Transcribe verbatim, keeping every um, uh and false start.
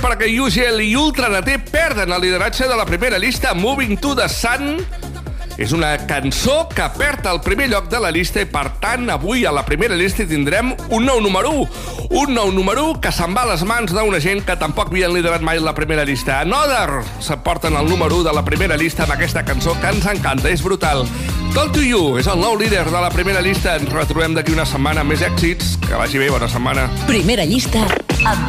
perquè Yugel i Ultra D T perden el lideratge de la primera llista. Moving to the Sun és una cançó que perd el primer lloc de la llista i, per tant, avui a la primera llista tindrem un nou número u. Un nou número u que se'n va a les mans d'una gent que tampoc havien liderat mai la primera llista. Another s'aporten el número u de la primera llista amb aquesta cançó que ens encanta, és brutal. Talk to You és el nou líder de la primera llista. Ens retrobem d'aquí una setmana amb més èxits. Que vagi bé, bona setmana. Primera llista